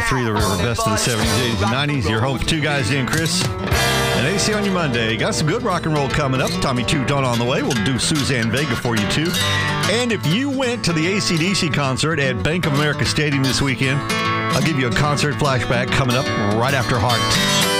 101.3 The River, best of the 70s, 80s, and 90s. Your home for two guys, Dan Chris. And AC on your Monday. Got some good rock and roll coming up. Tommy Two Tone on the way. We'll do Suzanne Vega for you, too. And if you went to the AC/DC concert at Bank of America Stadium this weekend, I'll give you a concert flashback coming up right after Heart.